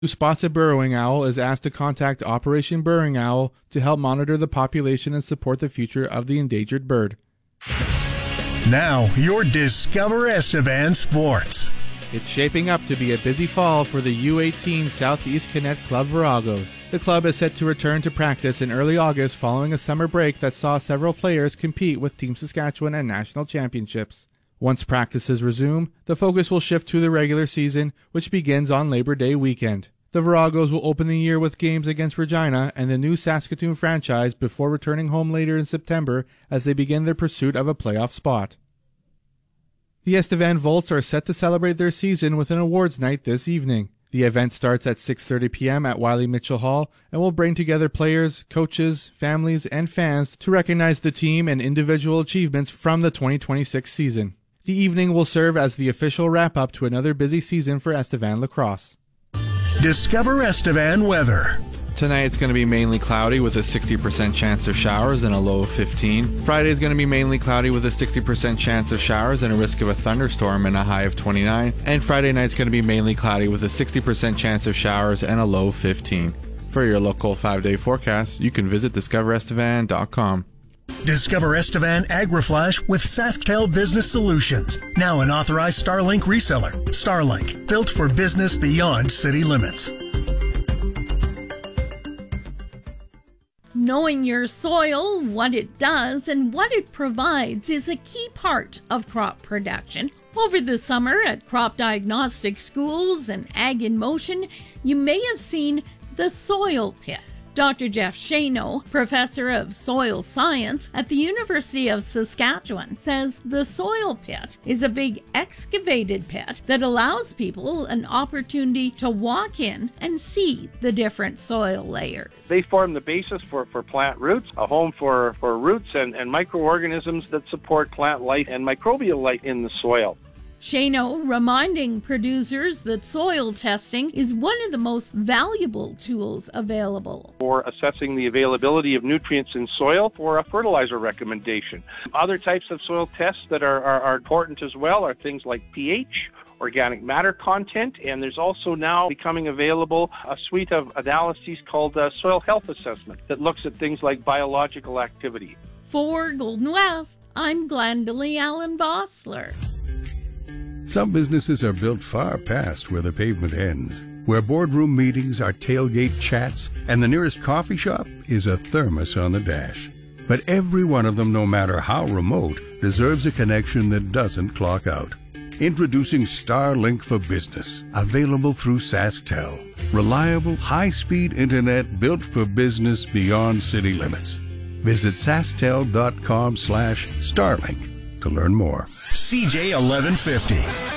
Spotted burrowing owl is asked to contact Operation Burrowing Owl to help monitor the population and support the future of the endangered bird. Now, your Discover Estevan Sports. It's shaping up to be a busy fall for the U18 Southeast Cadet Club Viragos. The club is set to return to practice in early August following a summer break that saw several players compete with Team Saskatchewan at national championships. Once practices resume, the focus will shift to the regular season, which begins on Labor Day weekend. The Viragos will open the year with games against Regina and the new Saskatoon franchise before returning home later in September as they begin their pursuit of a playoff spot. The Estevan Volts are set to celebrate their season with an awards night this evening. The event starts at 6:30 p.m. at Wiley Mitchell Hall and will bring together players, coaches, families, and fans to recognize the team and individual achievements from the 2026 season. The evening will serve as the official wrap-up to another busy season for Estevan lacrosse. Discover Estevan weather. Tonight it's going to be mainly cloudy with a 60% chance of showers and a low of 15. Friday is going to be mainly cloudy with a 60% chance of showers and a risk of a thunderstorm and a high of 29. And Friday night's going to be mainly cloudy with a 60% chance of showers and a low of 15. For your local 5-day forecast, you can visit discoverestevan.com. Discover Estevan AgriFlash with SaskTel Business Solutions. Now an authorized Starlink reseller. Starlink, built for business beyond city limits. Knowing your soil, what it does, and what it provides is a key part of crop production. Over the summer at crop diagnostic schools and Ag in Motion, you may have seen the soil pit. Dr. Jeff Shano, professor of soil science at the University of Saskatchewan, says the soil pit is a big excavated pit that allows people an opportunity to walk in and see the different soil layers. They form the basis for plant roots, a home for roots and microorganisms that support plant life and microbial life in the soil. Shano reminding producers that soil testing is one of the most valuable tools available for assessing the availability of nutrients in soil for a fertilizer recommendation. Other types of soil tests that are important as well are things like pH, organic matter content, and there's also now becoming available a suite of analyses called soil health assessment that looks at things like biological activity. For Golden West, I'm Glendalee Allen Bossler. Some businesses are built far past where the pavement ends, where boardroom meetings are tailgate chats, and the nearest coffee shop is a thermos on the dash. But every one of them, no matter how remote, deserves a connection that doesn't clock out. Introducing Starlink for Business, available through SaskTel. Reliable, high-speed internet built for business beyond city limits. Visit sasktel.com/Starlink to learn more. CJ 1150.